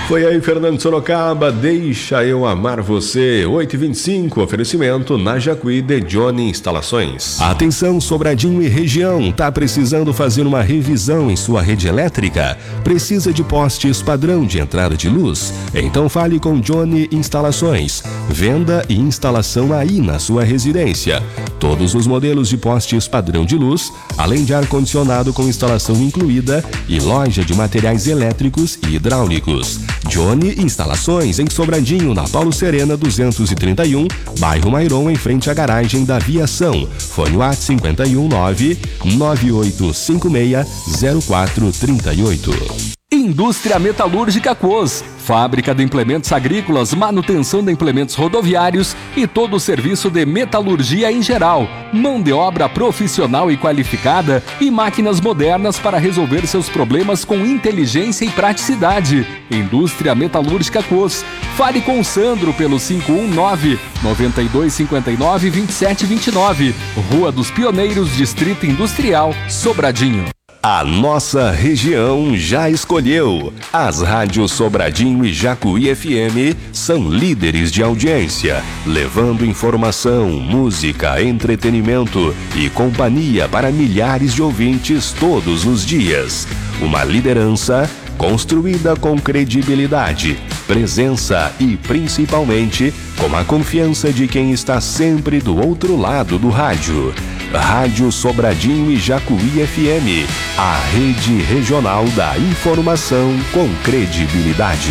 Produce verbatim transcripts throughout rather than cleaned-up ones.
Foi aí, Fernando Sorocaba, Deixa Eu Amar Você, oito e vinte e cinco, oferecimento na Jacuí de Johnny Instalações. Atenção, Sobradinho e região, tá precisando fazer uma revisão em sua rede elétrica? Precisa de postes padrão de entrada de luz? Então fale com Johnny Instalações. Venda e instalação aí na sua residência. Todos os modelos de postes padrão de luz, além de ar-condicionado com instalação incluída e loja de materiais elétricos e hidráulicos. Johnny Instalações, em Sobradinho, na Paulo Serena duzentos e trinta e um, bairro Mairon, em frente à garagem da Viação. Fone WhatsApp cinco um nove, nove oito cinco seis, zero quatro três oito. Indústria Metalúrgica Quos, fábrica de implementos agrícolas, manutenção de implementos rodoviários e todo o serviço de metalurgia em geral. Mão de obra profissional e qualificada e máquinas modernas para resolver seus problemas com inteligência e praticidade. Indústria Metalúrgica Quos. Fale com o Sandro pelo cinco um nove, nove dois cinco nove, dois sete dois nove. Rua dos Pioneiros, Distrito Industrial, Sobradinho. A nossa região já escolheu. As rádios Sobradinho e Jacuí F M são líderes de audiência, levando informação, música, entretenimento e companhia para milhares de ouvintes todos os dias. Uma liderança construída com credibilidade, presença e, principalmente, com a confiança de quem está sempre do outro lado do rádio. Rádio Sobradinho e Jacuí F M, a rede regional da informação com credibilidade.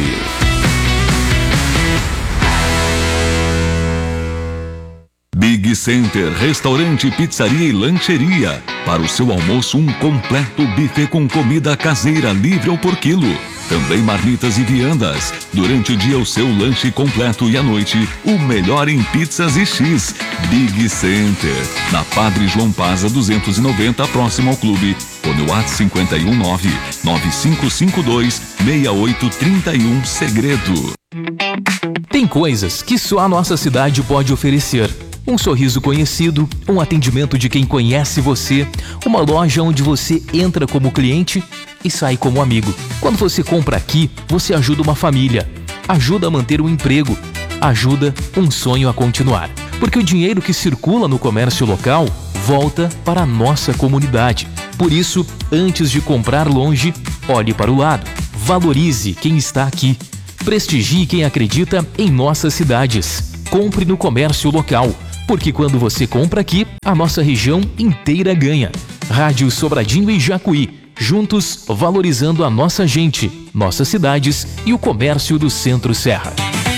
Big Center, restaurante, pizzaria e lancheria. Para o seu almoço, um completo buffet com comida caseira livre ou por quilo. Também marmitas e viandas. Durante o dia, o seu lanche completo e à noite, o melhor em pizzas e X. Big Center, na Padre João Paza duzentos e noventa, próximo ao clube. Ou no WhatsApp cinco um nove, nove cinco cinco dois, seis oito três um, Segredo. Tem coisas que só a nossa cidade pode oferecer. Um sorriso conhecido, um atendimento de quem conhece você, uma loja onde você entra como cliente e sai como amigo. Quando você compra aqui, você ajuda uma família, ajuda a manter um emprego, ajuda um sonho a continuar. Porque o dinheiro que circula no comércio local volta para a nossa comunidade. Por isso, antes de comprar longe, olhe para o lado. Valorize quem está aqui. Prestigie quem acredita em nossas cidades. Compre no comércio local. Porque quando você compra aqui, a nossa região inteira ganha. Rádio Sobradinho e Jacuí, juntos valorizando a nossa gente, nossas cidades e o comércio do Centro-Serra.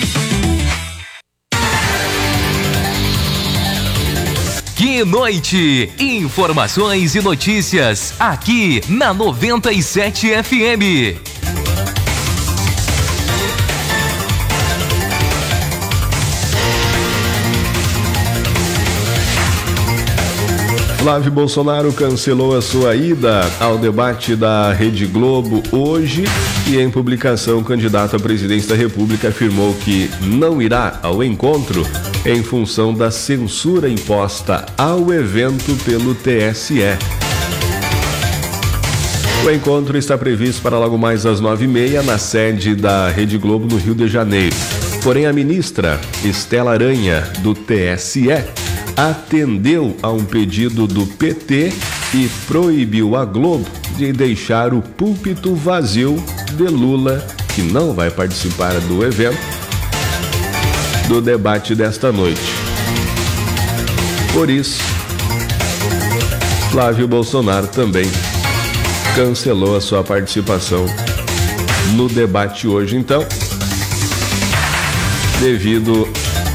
Que noite! Informações e notícias aqui na noventa e sete F M. Flávio Bolsonaro cancelou a sua ida ao debate da Rede Globo hoje e, em publicação, o candidato à presidência da República afirmou que não irá ao encontro em função da censura imposta ao evento pelo T S E. O encontro está previsto para logo mais às nove e meia na sede da Rede Globo no Rio de Janeiro. Porém, a ministra Estela Aranha, do T S E, atendeu a um pedido do P T e proibiu a Globo de deixar o púlpito vazio de Lula, que não vai participar do evento, do debate desta noite. Por isso, Flávio Bolsonaro também cancelou a sua participação no debate hoje, então, devido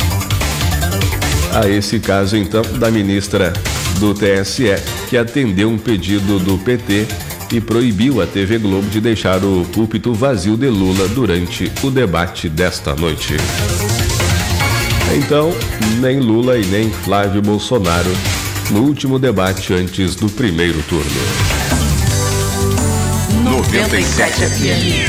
a esse caso, então, da ministra do T S E, que atendeu um pedido do P T e proibiu a T V Globo de deixar o púlpito vazio de Lula durante o debate desta noite. Então, nem Lula e nem Flávio Bolsonaro no último debate antes do primeiro turno. noventa e sete F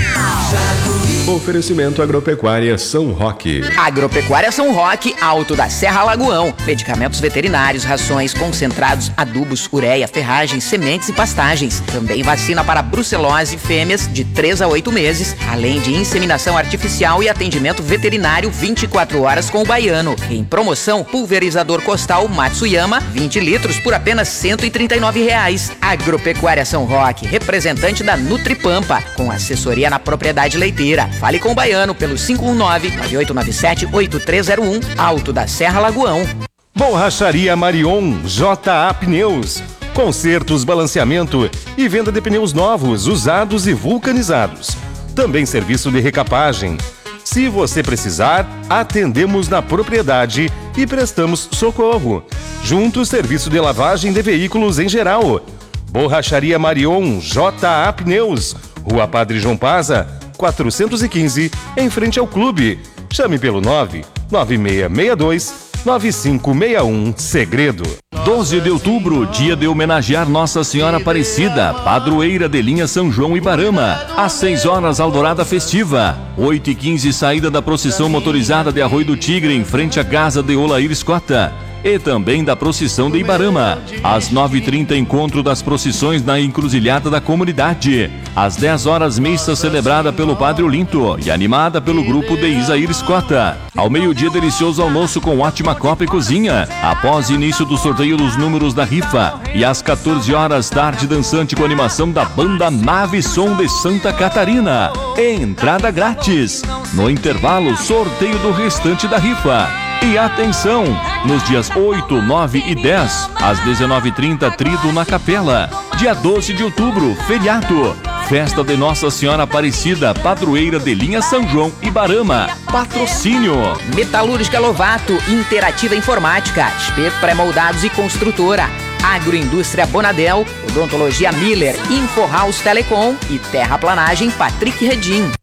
M. Oferecimento Agropecuária São Roque. Agropecuária São Roque, Alto da Serra Lagoão. Medicamentos veterinários, rações, concentrados, adubos, ureia, ferragens, sementes e pastagens. Também vacina para brucelose, fêmeas de três a oito meses, além de inseminação artificial e atendimento veterinário vinte e quatro horas com o baiano. Em promoção, pulverizador costal Matsuyama, vinte litros por apenas cento e trinta e nove reais. Agropecuária São Roque, representante da Nutripampa, com assessoria na propriedade leiteira. Fale com o baiano pelo cinco um nove, nove oito nove sete, oito três zero um, Alto da Serra Lagoão. Borracharia Marion, J A Pneus. Consertos, balanceamento e venda de pneus novos, usados e vulcanizados. Também serviço de recapagem. Se você precisar, atendemos na propriedade e prestamos socorro. Junto, serviço de lavagem de veículos em geral. Borracharia Marion, J A Pneus, Rua Padre João Paza, quatrocentos e quinze, em frente ao clube. Chame pelo nove nove seis seis dois, nove cinco seis um, Segredo. doze de outubro, dia de homenagear Nossa Senhora Aparecida, padroeira de linha São João Ibarama. Às seis horas, alvorada festiva. oito e quinze, saída da procissão motorizada de Arroio do Tigre, em frente à casa de Olair Escota. E também da procissão de Ibarama. Às nove e trinta, encontro das procissões na encruzilhada da comunidade. Às dez horas, missa celebrada pelo Padre Olinto e animada pelo grupo de Isaír Escota. Ao meio-dia, delicioso almoço com ótima copa e cozinha, após início do sorteio dos números da rifa. E às quatorze horas, tarde dançante com animação da banda Nave Som de Santa Catarina. Entrada grátis. No intervalo, sorteio do restante da rifa. E atenção, nos dias oito, nove e dez, às dezenove e trinta, trido na Capela. Dia doze de outubro, feriado. Festa de Nossa Senhora Aparecida, padroeira de linha São João Ibarama. Patrocínio Metalúrgica Lovato, Interativa Informática, Espeto Pré-Moldados e Construtora. Agroindústria Bonadel, Odontologia Miller, Inforhouse Telecom e Terraplanagem Patrick Redim.